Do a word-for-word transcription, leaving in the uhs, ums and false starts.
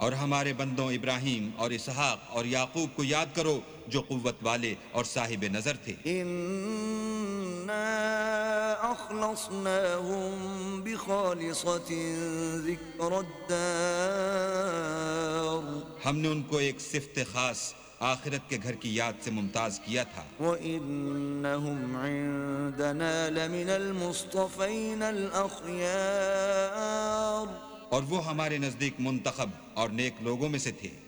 और हमारे बंदों इब्राहीम और इसहाक और याकूब को याद करो जो कुव्वत वाले और साहिब नजर थे। इन्ना अखलसनाहुम बिखालिसतिन ज़िक्रुद्दार, हमने उनको एक सिफ्त खास आखिरत के घर की याद से मुमताज किया था। व इन्नहुम इंदना लमिनल मुस्तफ़ीनल अख़यार, और वो हमारे नजदीक मुंतखब और नेक लोगों में से थे।